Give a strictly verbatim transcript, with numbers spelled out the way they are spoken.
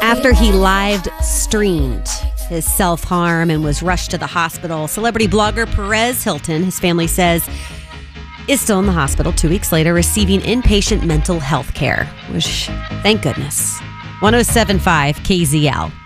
After he live streamed his self-harm and was rushed to the hospital, celebrity blogger Perez Hilton, his family says, is still in the hospital two weeks later receiving inpatient mental health care, which, thank goodness. one oh seven point five K Z L.